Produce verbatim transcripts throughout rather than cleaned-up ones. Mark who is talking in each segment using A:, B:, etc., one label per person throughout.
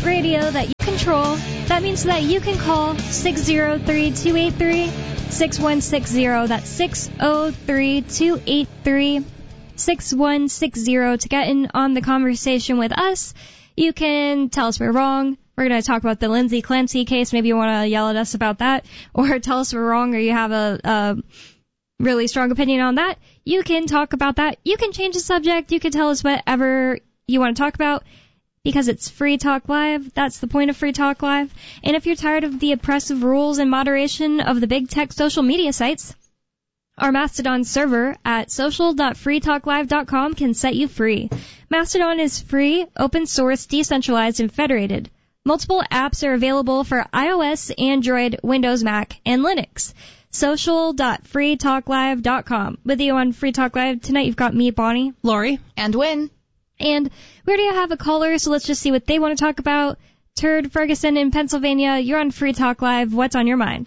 A: radio that you control. That means that you can call six oh three, two eight three, six one six zero. That's six oh three, two eight three, six one six zero to get in on the conversation with us. You can tell us we're wrong. We're going to talk about the Lindsay Clancy case. Maybe you want to yell at us about that, or tell us we're wrong, or you have a, a really strong opinion on that. You can talk about that. You can change the subject. You can tell us whatever you want to talk about, because it's Free Talk Live. That's the point of Free Talk Live. And if you're tired of the oppressive rules and moderation of the big tech social media sites, our Mastodon server at social dot free talk live dot com can set you free. Mastodon is free, open source, decentralized, and federated. Multiple apps are available for iOS, Android, Windows, Mac, and Linux. social dot free talk live dot com. With you on Free Talk Live tonight, you've got me, Bonnie,
B: Lori,
C: and Win.
A: And we already have a caller, so let's just see what they want to talk about. Turd Ferguson in Pennsylvania, you're on Free Talk Live. What's on your mind?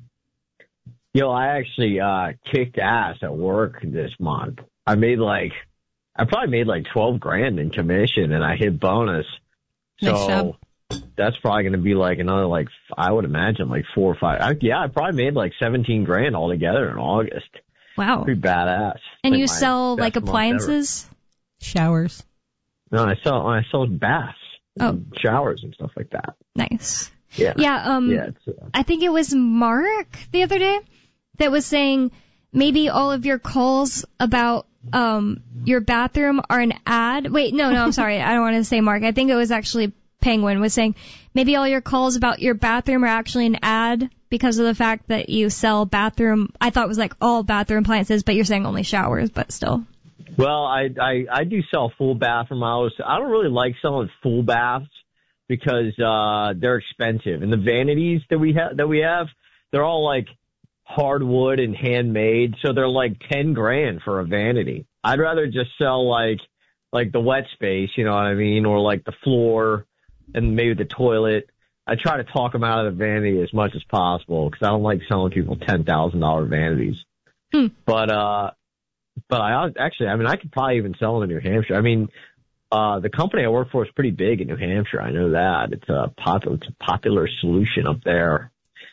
D: Yo, I actually uh kicked ass at work this month. I made like, I probably made like twelve grand in commission, and I hit bonus.
B: Nice
D: So
B: job.
D: that's probably going to be like another, like, I would imagine like four or five. I, yeah, I probably made like seventeen grand altogether in August.
A: Wow.
D: Pretty badass.
A: And
D: Like
A: you
D: my
A: sell,
D: best
A: like,
D: month
A: appliances?
B: Showers.
D: ever. No, I sell, I sold baths,
A: Oh.
D: and showers and stuff like that.
A: Nice.
D: Yeah.
A: Yeah, um,
D: Yeah, it's, uh,
A: I think it was Mark the other day that was saying maybe all of your calls about um your bathroom are an ad. Wait, no, no, I'm sorry. I don't want to say Mark. I think it was actually Penguin was saying maybe all your calls about your bathroom are actually an ad because of the fact that you sell bathroom. I thought it was like all bathroom appliances, but you're saying only showers, but still.
D: Well, I, I, I do sell full bathroom. I was, I don't really like selling full baths because, uh, they're expensive. And the vanities that we have, that we have, they're all like hardwood and handmade. So they're like ten grand for a vanity. I'd rather just sell like, like the wet space, you know what I mean? Or like the floor and maybe the toilet. I try to talk them out of the vanity as much as possible because I don't like selling people ten thousand dollars vanities.
A: Hmm.
D: But, uh, But I actually, I mean, I could probably even sell in New Hampshire. I mean, uh, the company I work for is pretty big in New Hampshire. I know that. It's a popular, it's a popular solution up there,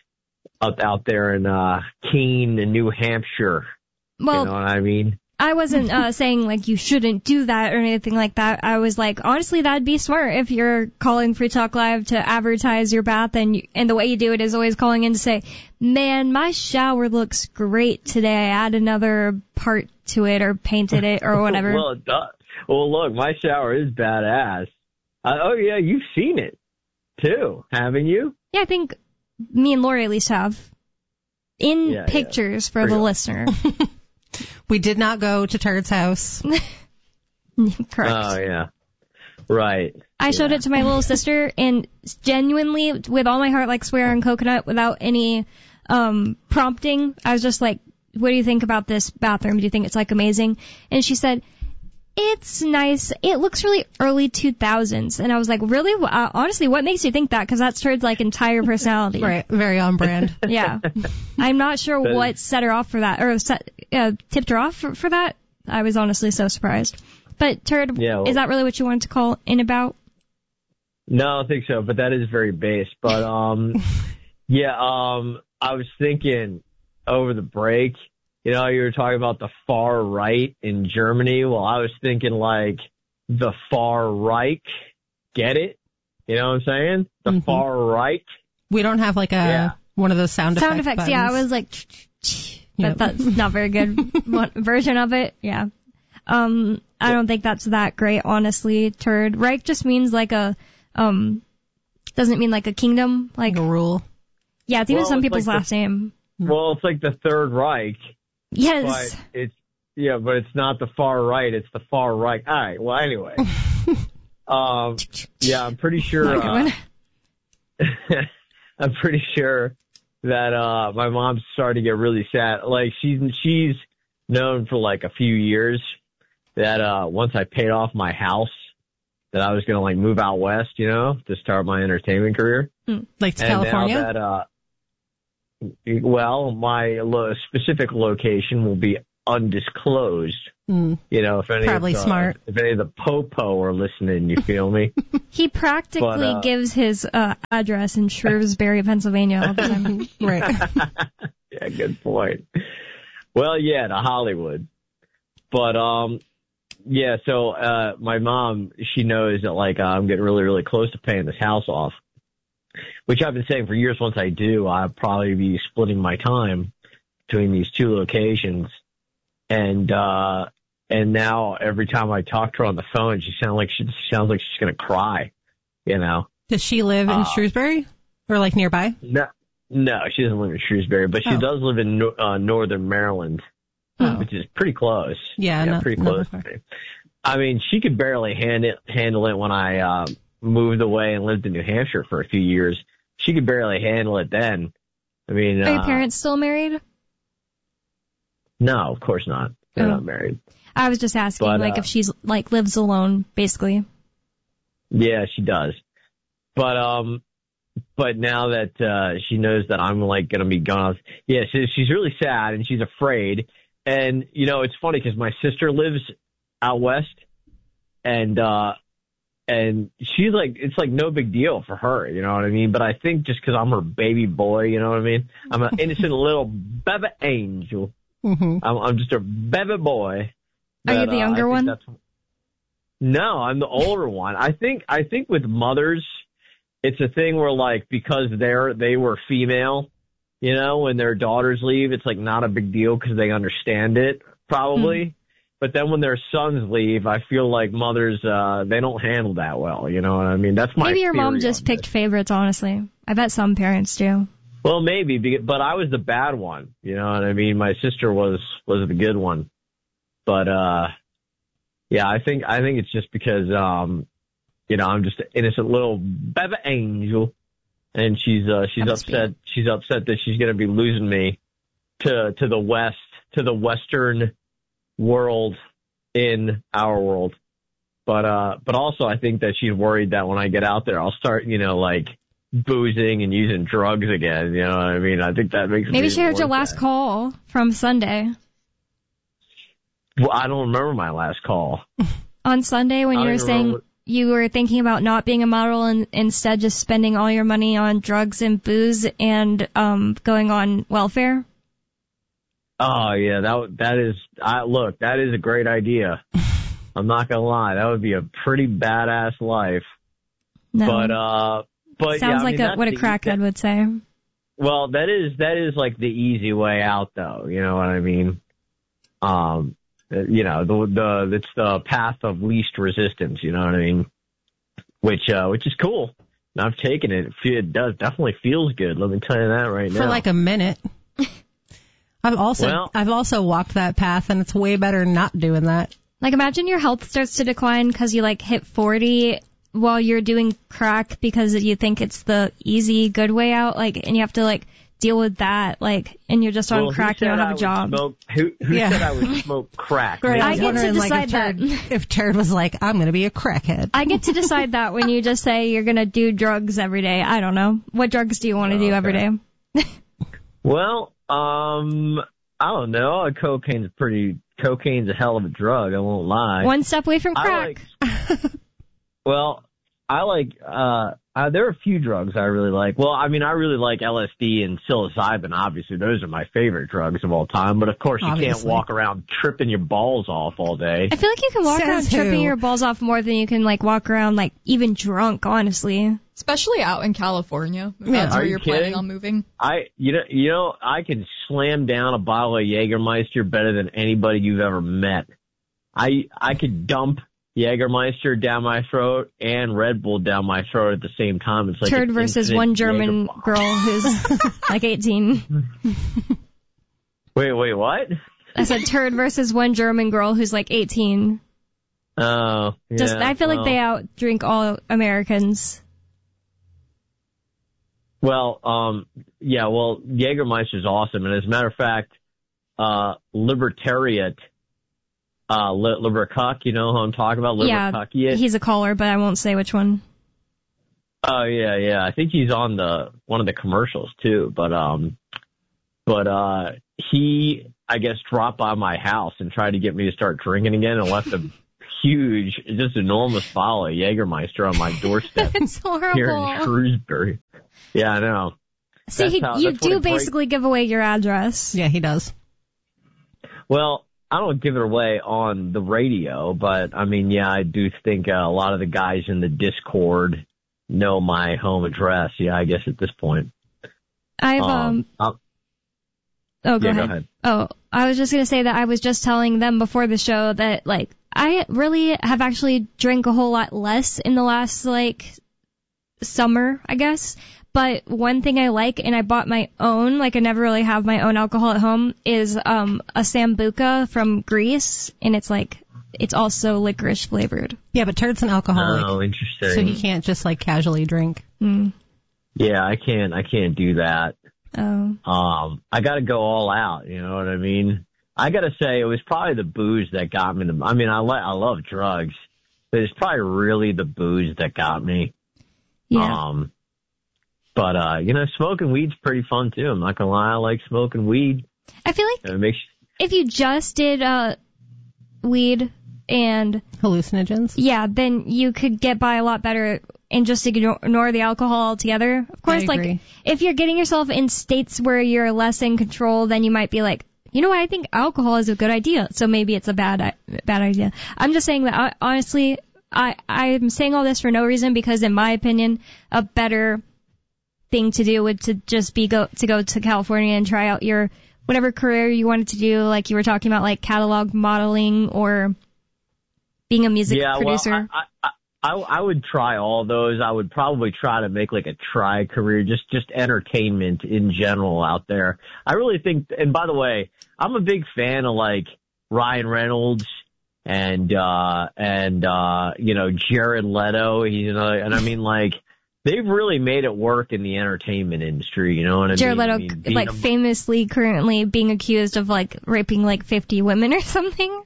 D: up out there in, uh, Keene, New Hampshire.
A: Well,
D: you know what I mean?
A: I wasn't uh, saying like you shouldn't do that or anything like that. I was like, honestly, that'd be smart if you're calling Free Talk Live to advertise your bath, and you, and the way you do it is always calling in to say, man, my shower looks great today. I add another part to it or painted it or whatever.
D: Well, it does. Well, look, my shower is badass. Uh, oh yeah, you've seen it too, haven't you?
A: Yeah, I think me and Lori at least have. In
D: Yeah,
A: pictures
D: yeah.
A: for
D: Pretty
A: the
D: cool.
A: listener.
B: We did not go to Turd's house.
A: Correct.
D: Oh yeah, right.
A: I showed
D: Yeah.
A: it to my little sister, and genuinely, with all my heart, like swear on coconut, without any um prompting, I was just like, what do you think about this bathroom? Do you think it's, like, amazing? And she said, it's nice. It looks really early two thousands. And I was like, really? Uh, honestly, what makes you think that? Because that's Turd's, like, entire personality.
B: Right, very on brand.
A: Yeah. I'm not sure
D: That is-
A: what set her off for that, or set, uh, tipped her off for, for that. I was honestly so surprised. But, Turd,
D: Yeah, well-
A: is that really what you wanted to call in about?
D: No, I don't think so, but that is very base. But, um, yeah, um, I was thinking over the break, you know, you were talking about the far right in Germany. Well, I was thinking like the far Reich. Get it? You know what I'm saying? The
B: Mhm.
D: far Reich.
B: We don't have like a
D: Yeah.
B: one of those sound,
A: Sound
B: effect
A: effects, yeah. I
B: buttons.
A: was like, but
B: Yep.
A: that's not very good one version of it. Yeah. Um, I don't think that's that great, honestly, Turd. Reich just means like a, um, doesn't mean like a kingdom. Like,
B: like a rule.
A: yeah, it's even
D: Well,
A: some
D: it's
A: people's
D: like the-
A: last name.
D: Well, it's like the Third Reich,
A: Yes.
D: but it's, yeah, but it's not the far right. It's the far right. All right. Well, anyway. um, yeah, I'm pretty sure,
A: Not a good
D: uh,
A: one.
D: I'm pretty sure that uh my mom's starting to get really sad. Like she's she's known for like a few years that uh once I paid off my house that I was gonna like move out west, you know, to start my entertainment career.
B: Like to
D: and
B: California?
D: now that uh well, my lo- specific location will be undisclosed.
B: Mm.
D: You know, if any
B: Probably
D: of the,
B: smart.
D: if any of the popo are listening, you feel me?
A: He practically
D: But, uh,
A: gives his uh, address in Shrewsbury, Pennsylvania all the time.
B: Right.
D: Yeah, good point. Well, yeah, to Hollywood. But, um, yeah, so uh, my mom, she knows that, like, uh, I'm getting really, really close to paying this house off, which I've been saying for years. Once I do, I'll probably be splitting my time between these two locations. And, uh, and now every time I talk to her on the phone, she sounds like she, she sounds like she's going to cry, you know?
B: Does she live in
D: Uh,
B: Shrewsbury or like nearby?
D: No, no, she doesn't live in Shrewsbury, but she
B: Oh.
D: does live in uh, northern Maryland,
B: Oh.
D: which is pretty close.
B: Yeah, not-
D: pretty
B: not
D: close.
B: far.
D: to me. I mean, she could barely hand it, handle it when I uh, moved away and lived in New Hampshire for a few years. She could barely handle it then. I mean,
A: Are your
D: uh,
A: parents still married?
D: no, of course not. They're
A: Oh.
D: not married.
A: I was just asking,
D: But,
A: like,
D: uh,
A: if she's, like, lives alone, basically.
D: Yeah, she does. But um, but now that uh, she knows that I'm like gonna be gone, yeah, she, she's really sad and she's afraid. And you know, it's funny because my sister lives out west, and uh, and she's like, it's like no big deal for her, you know what I mean? But I think just because I'm her baby boy, you know what I mean? I'm an innocent little baby angel.
B: Mm-hmm.
D: I'm, I'm just a baby boy.
A: Are you
D: But,
A: the
D: uh,
A: younger
D: I think
A: one?
D: that's- No, I'm the older one. I think I think with mothers, it's a thing where like because they're they were female, you know, when their daughters leave, it's like not a big deal because they understand it probably.
A: Mm.
D: But then when their sons leave, I feel like mothers uh they don't handle that well. You know what I mean? That's my
A: Maybe your mom
D: theory
A: just
D: on
A: picked
D: this.
A: favorites, honestly. I bet some parents do.
D: Well, maybe, be- but I was the bad one. You know what I mean? My sister was was the good one. But uh yeah, I think I think it's just because um you know, I'm just an innocent little baby angel, and she's uh she's
A: That must be
D: upset
A: it.
D: she's upset that she's going to be losing me to to the west, to the western world in our world. But uh but also I think that she's worried that when I get out there I'll start, you know, like boozing and using drugs again, you know what I mean? I think that makes
A: Maybe
D: me
A: she heard your
D: worse
A: last
D: at it.
A: call from Sunday.
D: Well, I don't remember my last call.
A: On Sunday when
D: I
A: you
D: don't
A: were
D: even
A: saying
D: remember
A: you were thinking about not being a model and instead just spending all your money on drugs and booze and um going on welfare.
D: Oh yeah, that that is. I look, that is a great idea. I'm not gonna lie, that would be a pretty badass life.
A: No.
D: But uh, but
A: Sounds
D: yeah, I
A: like
D: mean,
A: a,
D: that's
A: what a
D: the-
A: crackhead
D: that-
A: would say.
D: Well, that is that is like the easy way out, though. You know what I mean? Um, you know, the the it's the path of least resistance. You know what I mean? Which uh, which is cool. And I've taken it. It, fe- it does definitely feels good. Let me tell you that right now.
B: For like a minute. I've also
D: Well-
B: I've also walked that path, and it's way better not doing that.
A: Like, imagine your health starts to decline because you, like, hit forty while you're doing crack because you think it's the easy, good way out, like, and you have to, like, deal with that, like, and you're just on
D: Well, who
A: crack and you
D: said
A: don't have
D: I
A: a
D: would
A: job.
D: Smoke, who who
B: Yeah.
D: said I would smoke crack?
B: Right,
A: I
B: was
A: get to
B: wondering, like, if
A: decide
B: Turd,
A: that.
B: if Turd was like, I'm going to be a crackhead.
A: I get to decide that when you just say you're going to do drugs every day. I don't know. What drugs do you want to do every day?
D: Well, um, I don't know. Cocaine's pretty. Cocaine's a hell of a drug. I won't lie.
A: One step away from
D: I
A: crack.
D: like. Well, I like. Uh, uh, there are a few drugs I really like. Well, I mean, I really like L S D and psilocybin. Obviously, those are my favorite drugs of all time. But of course, you can't
B: Obviously.
D: walk around tripping your balls off all day.
A: I feel like you can walk
B: Says
A: around
B: who?
A: tripping your balls off more than you can, like, walk around, like, even drunk, honestly.
C: Especially out in California. If
B: Yeah.
C: that's
D: Are
C: where
D: you
C: you're planning
D: kidding?
C: on moving.
D: I, you know, you know, I can slam down a bottle of Jägermeister better than anybody you've ever met. I, I could dump Jägermeister down my throat and Red Bull down my throat at the same time. It's like
A: Turd
D: an
A: versus
D: infinite
A: one German
D: Jaeger bomb.
A: girl who's, like, eighteen.
D: Wait, wait, what?
A: I said turd versus one German girl who's, like, eighteen.
D: Oh, yeah.
A: Just, I feel
D: well,
A: like they out drink all Americans.
D: Well, um, yeah, well, Jägermeister's awesome. And as a matter of fact, uh, Libertariat, uh, Li- Libercuck, you know who I'm talking about?
A: Yeah,
D: Libercuckiet.
A: he's a caller, but I won't say which one.
D: Oh, yeah, yeah. I think he's on the, one of the commercials too. But, um, but, uh, he, I guess, dropped by my house and tried to get me to start drinking again and left a huge, just enormous bottle of Jägermeister on my doorstep
A: It's horrible.
D: here in Shrewsbury. Yeah, I know.
A: See, he,
D: how,
A: you
D: that's what
A: do
D: it breaks-
A: basically give away your address.
B: Yeah, he does.
D: Well, I don't give it away on the radio, but I mean, yeah, I do think uh, a lot of the guys in the Discord know my home address. Yeah, I guess at this point.
A: I've um.
D: um
A: Oh, go
D: yeah,
A: ahead.
D: go ahead.
A: Oh, I was just gonna say that I was just telling them before the show that like I really have actually drank a whole lot less in the last like summer, I guess. But one thing I like, and I bought my own, like I never really have my own alcohol at home, is um a Sambuca from Greece, and it's like it's also licorice flavored.
B: Yeah, but Turt's an alcoholic.
D: Oh, interesting.
B: So he can't just like casually drink.
A: Mm.
D: Yeah, I can't. I can't do that.
A: Oh.
D: Um, I got to go all out. You know what I mean? I got to say, it was probably the booze that got me. The, I mean, I le- I love drugs, but it's probably really the booze that got me.
A: Yeah.
D: Um, but uh, you know, smoking weed's pretty fun too. I'm not gonna lie, I like smoking weed.
A: I feel like
D: It makes
A: if you just did uh weed and
B: Hallucinogens.
A: yeah, then you could get by a lot better and just ignore, ignore the alcohol altogether. Of course,
B: I
A: like
B: agree.
A: if you're getting yourself in states where you're less in control, then you might be like, you know what, I think alcohol is a good idea. So maybe it's a bad bad idea. I'm just saying that I, honestly, I I'm saying all this for no reason because in my opinion, a better thing to do would to just be go to go to California and try out your whatever career you wanted to do, like you were talking about, like catalog modeling or being a music
D: yeah,
A: producer.
D: well, I, I, I, I would try all those. I would probably try to make like a try career, just just entertainment in general out there. I really think, and by the way, I'm a big fan of like Ryan Reynolds and uh and uh you know Jared Leto. He's you know, and I mean like they've really made it work in the entertainment industry. You know what I
A: Jared
D: mean?
A: Leto,
D: I mean, being
A: like
D: a-
A: famously currently being accused of like raping like fifty women or something.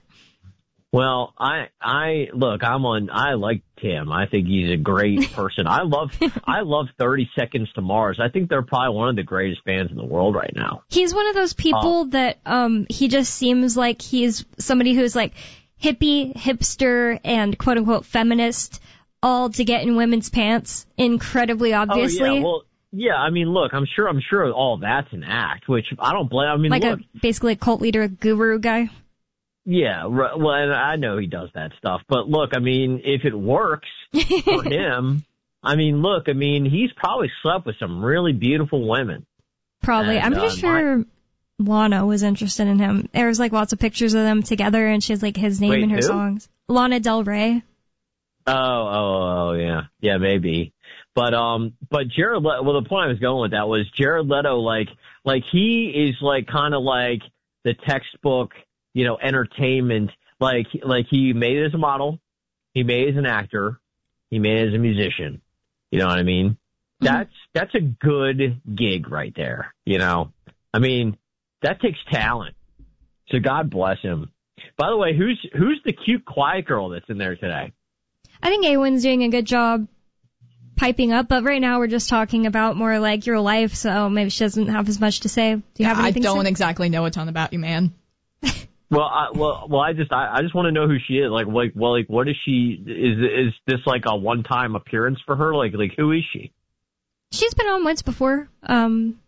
D: Well, I, I, look, I'm on, I like Tim. I think he's a great person. I love, I love thirty Seconds to Mars. I think they're probably one of the greatest bands in the world right now.
A: He's one of those people
D: Oh.
A: that um he just seems like he's somebody who's like hippie, hipster, and quote unquote feminist, all to get in women's pants, incredibly obviously.
D: Oh, yeah, well, yeah, I mean, look, I'm sure, I'm sure all that's an act, which I don't blame, I mean,
A: like
D: look,
A: a basically a cult leader guru guy.
D: yeah, right, well, and I know he does that stuff, but look, I mean, if it works for him, I mean, look, I mean, he's probably slept with some really beautiful women.
A: Probably.
D: And,
A: I'm pretty
D: uh,
A: sure Lana was interested in him. There was like lots of pictures of them together, and she has like his name
D: Wait,
A: in her
D: who?
A: songs. Lana Del Rey.
D: Oh, oh, oh, yeah. Yeah, maybe. But, um, but Jared Leto, well, the point I was going with that was Jared Leto, like, like he is like kind of like the textbook, you know, entertainment. Like, like he made it as a model. He made it as an actor. He made it as a musician. You know what I mean? Mm-hmm. That's, that's a good gig right there. You know, I mean, that takes talent. So God bless him. By the way, who's, who's the cute, quiet girl that's in there today?
A: I think Awen's doing a good job piping up, but right now we're just talking about more like your life, so maybe she doesn't have as much to say. Do you have
C: I
A: anything
C: don't
A: to say?
C: exactly know a ton about you, man.
D: Well, I, well, well, I just, I, I just want to know who she is. Like, like, well, like, what is she? Is, is this like a one-time appearance for her? Like, like, who is she?
A: She's been on once before, um,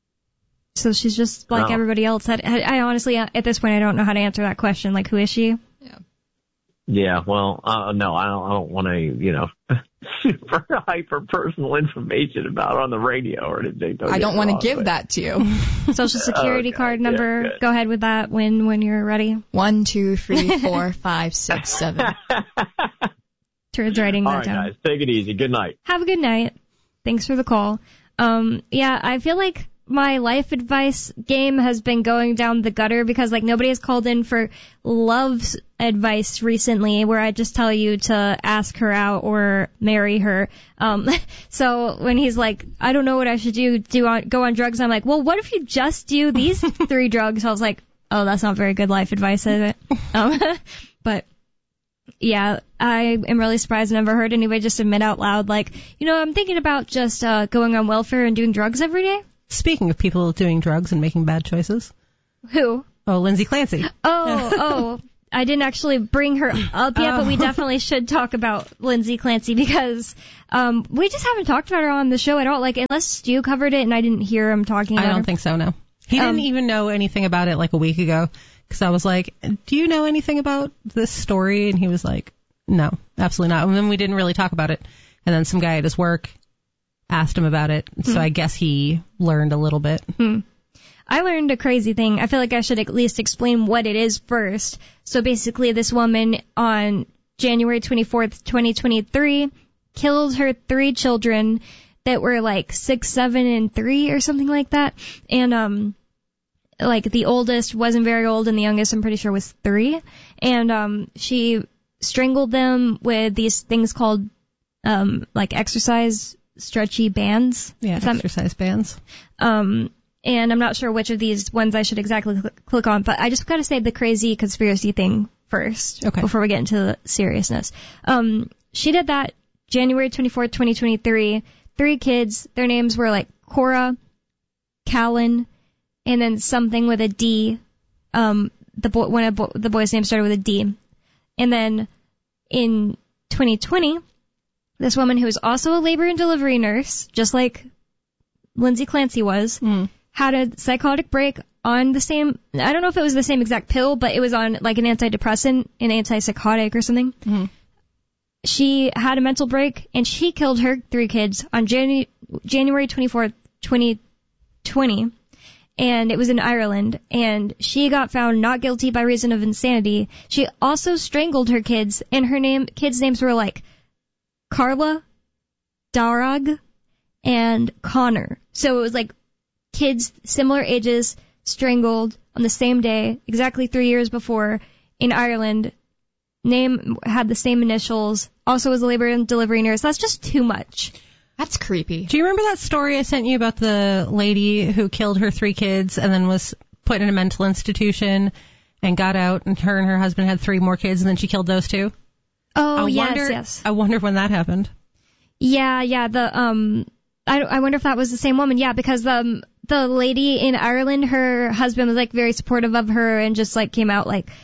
A: so she's just like
D: Oh.
A: everybody else. I, I honestly, at this point, I don't know how to answer that question. Like, who is she?
C: Yeah.
D: Yeah, well, uh, no, I don't, I don't want to, you know, super hyper personal information about her on the radio or anything.
C: I don't want to give
D: but.
C: that to you.
A: Social security
D: Okay,
A: card
D: yeah,
A: number.
D: good.
A: Go ahead with that when when you're ready.
C: One, two, three, four, five, six, seven.
A: Turds writing
D: All
A: that
D: right,
A: down.
D: guys, take it easy. Good night.
A: Have a good night. Thanks for the call. Um, yeah, I feel like my life advice game has been going down the gutter because like nobody has called in for love advice recently where I just tell you to ask her out or marry her. Um, so when he's like, I don't know what I should do, do on, go on drugs, I'm like, well, what if you just do these three drugs? I was like, oh, that's not very good life advice, is it? Um, but yeah, I am really surprised I never heard anybody just admit out loud, like, you know, I'm thinking about just uh, going on welfare and doing drugs every day.
B: Speaking of people doing drugs and making bad choices.
A: Who?
B: Oh, Lindsay Clancy.
A: Oh, oh. I didn't actually bring her up yet,
B: Oh.
A: but we definitely should talk about Lindsay Clancy because um, we just haven't talked about her on the show at all. Like, unless Stu covered it and I didn't hear him talking about
B: I don't
A: her.
B: think so, no. He
A: Um,
B: didn't even know anything about it like a week ago because I was like, do you know anything about this story? And he was like, no, absolutely not. And then we didn't really talk about it. And then some guy at his work asked him about it. So
A: Hmm.
B: I guess he learned a little bit.
A: Hmm. I learned a crazy thing. I feel like I should at least explain what it is first. So basically, this woman on January twenty-fourth, twenty twenty-three, killed her three children that were like six, seven, and three or something like that. And, um, like the oldest wasn't very old and the youngest I'm pretty sure was three. And, um, she strangled them with these things called, um, like exercise stretchy bands.
B: Yeah,
A: If that-
B: exercise bands.
A: Um, and I'm not sure which of these ones I should exactly cl- click on, but I just got to say the crazy conspiracy thing first
B: Okay.
A: before we get into the seriousness. Um, she did that January twenty-fourth, twenty twenty-three. Three kids. Their names were like Cora, Callan, and then something with a D. Um, the boy, one of bo- the boys' names started with a D. And then in twenty twenty, this woman who was also a labor and delivery nurse, just like Lindsay Clancy was,
B: Mm.
A: had a psychotic break on the same, I don't know if it was the same exact pill, but it was on like an antidepressant, an antipsychotic or something.
B: Mhm.
A: She had a mental break and she killed her three kids on Janu- January twenty-fourth, twenty twenty. And it was in Ireland, and she got found not guilty by reason of insanity. She also strangled her kids, and her name, kids' names were like Carla, Darag, and Connor. So it was like kids similar ages strangled on the same day, exactly three years before, in Ireland. Name had the same initials, also was a labor and delivery nurse. That's just too much.
C: That's creepy.
B: Do you remember that story I sent you about the lady who killed her three kids and then was put in a mental institution and got out, and her and her husband had three more kids, and then she killed those two?
A: Oh,
B: I
A: yes,
B: wonder,
A: yes.
B: I wonder when that happened.
A: Yeah, yeah, the, um, I, I wonder if that was the same woman. Yeah, because, um, the lady in Ireland, her husband was, like, very supportive of her and just, like, came out, like,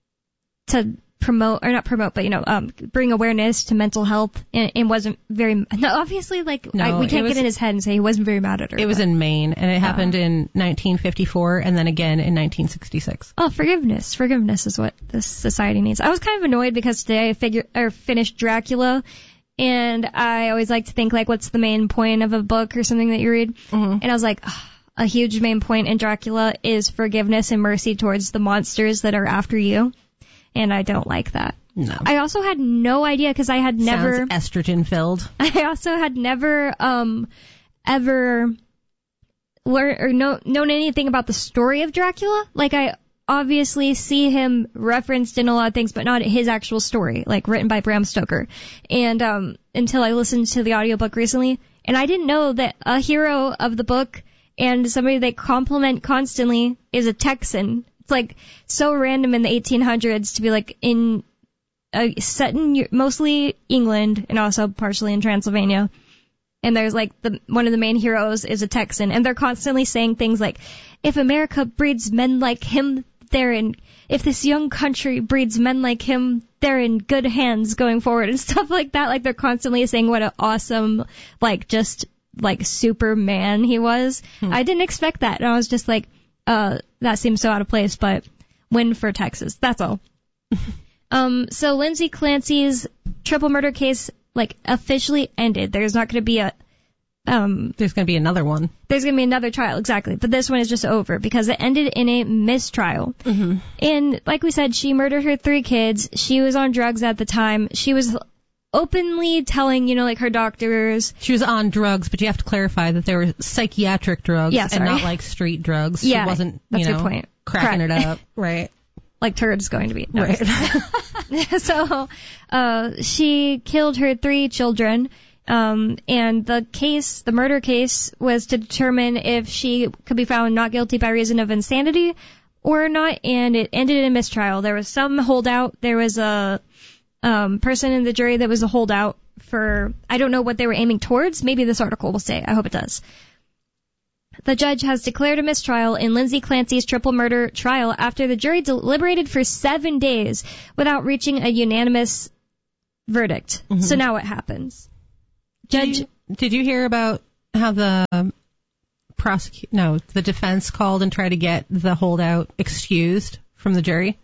A: to promote, or not promote, but, you know, um, bring awareness to mental health, and, and wasn't very, no, obviously, like,
B: No,
A: I, we
B: it
A: can't
B: was-
A: get in his head and say he wasn't very mad at her.
B: It was
A: but-
B: in Maine, and it happened in nineteen fifty-four and then again in nineteen sixty-six.
A: Oh, forgiveness. Forgiveness is what this society needs. I was kind of annoyed because today I figure, or finished Dracula, and I always like to think, like, what's the main point of a book or something that you read?
B: Mhm.
A: And I was like, "Ugh, a huge main point in Dracula is forgiveness and mercy towards the monsters that are after you. And I don't like that.
B: No.
A: I also had no idea because I had never,
B: Sounds estrogen filled.
A: I also had never, um, ever learned or know, known anything about the story of Dracula. Like, I obviously see him referenced in a lot of things, but not his actual story, like written by Bram Stoker. And, um, until I listened to the audiobook recently, and I didn't know that a hero of the book and somebody they compliment constantly is a Texan. It's like so random in the eighteen hundreds to be like in, uh, set in Eu- mostly England and also partially in Transylvania. And there's like the one of the main heroes is a Texan, and they're constantly saying things like, "If America breeds men like him, they're in. If this young country breeds men like him, they're in good hands going forward," and stuff like that. Like they're constantly saying what an awesome, like just like Superman he was.
B: Hmm.
A: I didn't expect that, and I was just like, uh, that seems so out of place. But win for Texas. That's all. Um, so Lindsay Clancy's triple murder case, like, officially ended. There's not going to be a, um,
B: There's going to be another one.
A: there's going to be another trial, exactly. But this one is just over because it ended in a mistrial.
B: Mm-hmm.
A: And like we said, she murdered her three kids. She was on drugs at the time. She was openly telling, you know, like her doctors.
B: She was on drugs, but you have to clarify that they were psychiatric drugs
A: Yeah,
B: and
A: sorry.
B: not like street drugs.
A: Yeah,
B: she wasn't,
A: that's
B: you
A: a
B: know,
A: good point.
B: cracking
A: Crack.
B: it up. Right.
A: Like turds going to be. No,
B: Right.
A: so, uh, she killed her three children, um, and the case, the murder case, was to determine if she could be found not guilty by reason of insanity or not, and it ended in a mistrial. There was some holdout. There was a, um, person in the jury that was a holdout for, I don't know what they were aiming towards. Maybe this article will say. I hope it does. The judge has declared a mistrial in Lindsay Clancy's triple murder trial after the jury deliberated for seven days without reaching a unanimous verdict. Mm-hmm. So now what happens? Judge,
B: did you, did you hear about how the um, prosecute? No, the defense called and tried to get the holdout excused from the jury.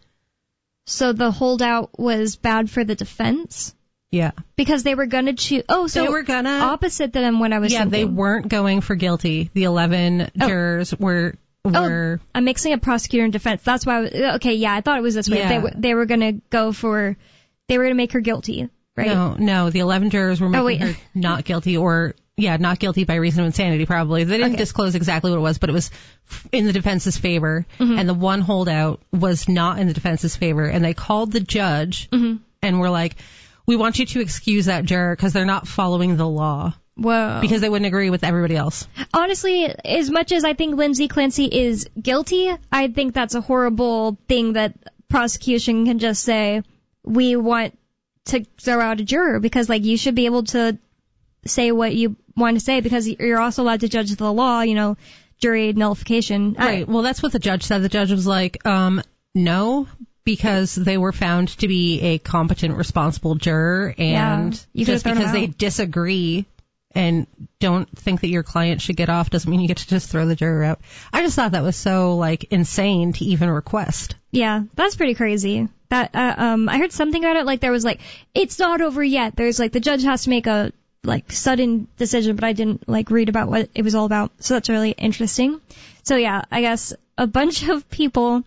A: So the holdout was bad for the defense?
B: Yeah.
A: Because they were going to choose... Oh, so
B: they were gonna,
A: opposite than when I was
B: yeah,
A: thinking.
B: they weren't going for guilty. The eleven
A: oh.
B: jurors were... were
A: oh, I'm mixing up prosecutor and defense. That's why I was... Okay, yeah, I thought it was this way.
B: Yeah.
A: They, w- they were going to go for... They were going to make her guilty, right?
B: No, no, the eleven jurors were making
A: oh, wait.
B: her not guilty or... Yeah, not guilty by reason of insanity, probably. They didn't
A: okay.
B: disclose exactly what it was, but it was in the defense's favor.
A: Mm-hmm.
B: And the one holdout was not in the defense's favor. And they called the judge
A: mm-hmm.
B: and were like, we want you to excuse that juror because they're not following the law.
A: Whoa.
B: Because they wouldn't agree with everybody else.
A: Honestly, as much as I think Lindsay Clancy is guilty, I think that's a horrible thing that prosecution can just say, we want to throw out a juror because, like, you should be able to say what you want to say because you're also allowed to judge the law, you know, jury nullification.
B: Right. Well, that's what the judge said. The judge was like, um, no, because they were found to be a competent, responsible juror, and
A: yeah,
B: just because they disagree and don't think that your client should get off doesn't mean you get to just throw the juror out. I just thought that was so, like, insane to even request.
A: Yeah, that's pretty crazy. That uh, um, I heard something about it, like there was like, it's not over yet. There's like the judge has to make a like sudden decision, but I didn't like read about what it was all about. So that's really interesting. So yeah, I guess a bunch of people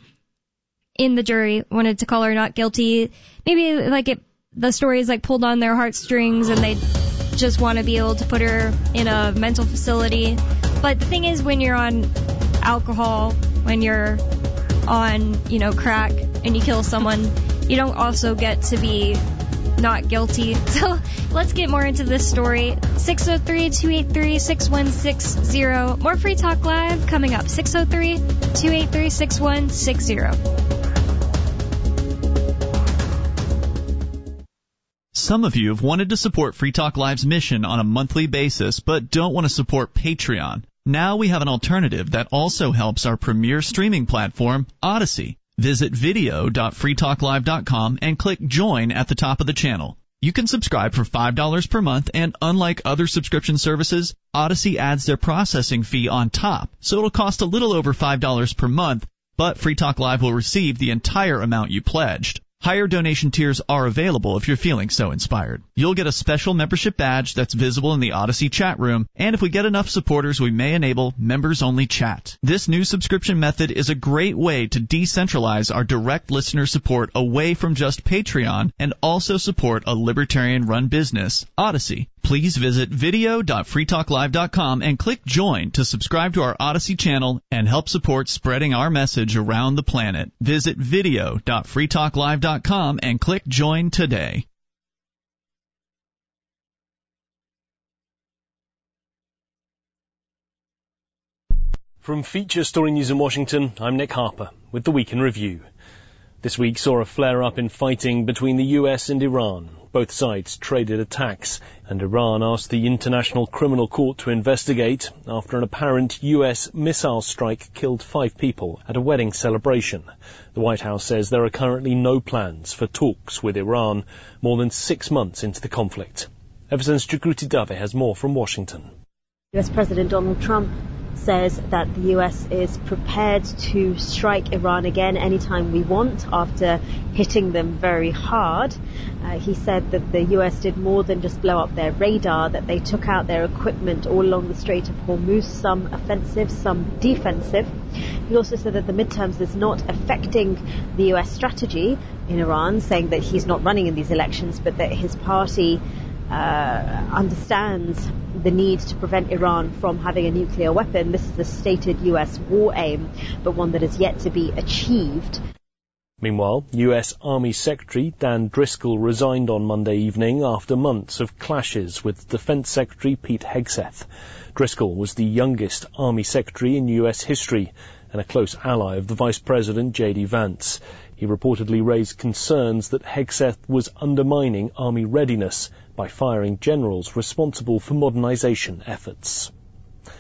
A: in the jury wanted to call her not guilty. Maybe like it, the story is like pulled on their heartstrings and they just want to be able to put her in a mental facility. But the thing is, when you're on alcohol, when you're on, you know, crack and you kill someone, you don't also get to be not guilty. So let's get more into this story. six oh three, two eight three, six one six zero. More Free Talk Live coming up. six oh three, two eight three, six one six zero.
E: Some of you have wanted to support Free Talk Live's mission on a monthly basis, but don't want to support Patreon. Now we have an alternative that also helps our premier streaming platform, Odyssey. Visit video dot free talk live dot com and click Join at the top of the channel. You can subscribe for five dollars per month, and unlike other subscription services, Odyssey adds their processing fee on top, so it'll cost a little over five dollars per month, but Free Talk Live will receive the entire amount you pledged. Higher donation tiers are available if you're feeling so inspired. You'll get a special membership badge that's visible in the Odyssey chat room, and if we get enough supporters, we may enable members-only chat. This new subscription method is a great way to decentralize our direct listener support away from just Patreon and also support a libertarian-run business, Odyssey. Please visit video dot free talk live dot com and click Join to subscribe to our Odyssey channel and help support spreading our message around the planet. Visit video dot free talk live dot com and click Join today.
F: From Feature Story News in Washington, I'm Nick Harper with the Week in Review. This week saw a flare-up in fighting between the U S and Iran. Both sides traded attacks, and Iran asked the International Criminal Court to investigate after an apparent U S missile strike killed five people at a wedding celebration. The White House says there are currently no plans for talks with Iran more than six months into the conflict. Everson's Jagruti Dave has more from Washington.
G: U S President Donald Trump says that the U S is prepared to strike Iran again anytime we want after hitting them very hard. Uh, he said that the U S did more than just blow up their radar, that they took out their equipment all along the Strait of Hormuz, some offensive, some defensive. He also said that the midterms is not affecting the U S strategy in Iran, saying that he's not running in these elections, but that his party uh, understands the need to prevent Iran from having a nuclear weapon. This is a stated U S war aim, but one that is yet to be achieved.
F: Meanwhile, U S Army Secretary Dan Driscoll resigned on Monday evening after months of clashes with Defense Secretary Pete Hegseth. Driscoll was the youngest Army Secretary in U S history and a close ally of the Vice President J D Vance. He reportedly raised concerns that Hegseth was undermining Army readiness by firing generals responsible for modernization efforts.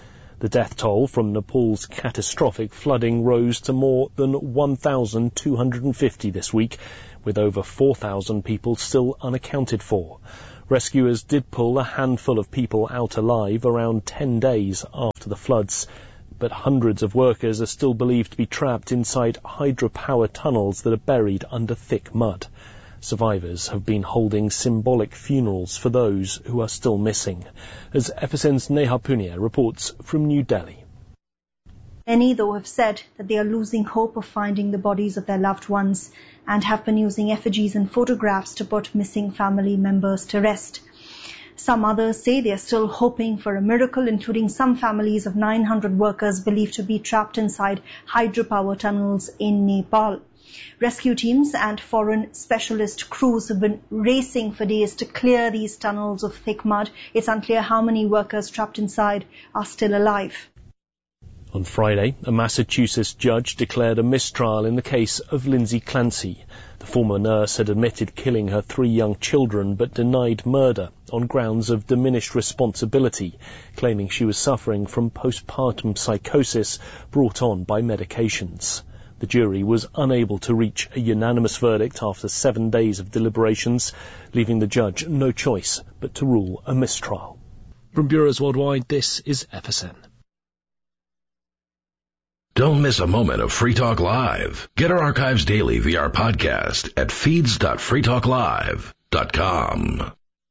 F: The death toll from Nepal's catastrophic flooding rose to more than one thousand two hundred fifty this week, with over four thousand people still unaccounted for. Rescuers did pull a handful of people out alive around ten days after the floods, but hundreds of workers are still believed to be trapped inside hydropower tunnels that are buried under thick mud. Survivors have been holding symbolic funerals for those who are still missing, as F S N's Neha Punia reports from New Delhi.
H: Many, though, have said that they are losing hope of finding the bodies of their loved ones and have been using effigies and photographs to put missing family members to rest. Some others say they are still hoping for a miracle, including some families of nine hundred workers believed to be trapped inside hydropower tunnels in Nepal. Rescue teams and foreign specialist crews have been racing for days to clear these tunnels of thick mud. It's unclear how many workers trapped inside are still alive.
F: On Friday, a Massachusetts judge declared a mistrial in the case of Lindsay Clancy. The former nurse had admitted killing her three young children but denied murder on grounds of diminished responsibility, claiming she was suffering from postpartum psychosis brought on by medications. The jury was unable to reach a unanimous verdict after seven days of deliberations, leaving the judge no choice but to rule a mistrial. From Bureaus Worldwide, this is F S N.
I: Don't miss a moment of Free Talk Live. Get our archives daily via our podcast at feeds dot free talk live dot com.